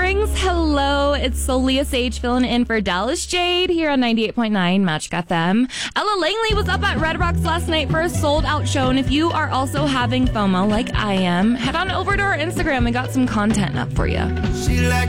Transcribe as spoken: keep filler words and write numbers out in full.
Springs. Hello, it's Solia Sage filling in for Dallas Jade here on ninety-eight point nine Magic F M. Ella Langley was up at Red Rocks last night for a sold-out show, and if you are also having FOMO like I am, head on over to our Instagram. We got some content up for you. She like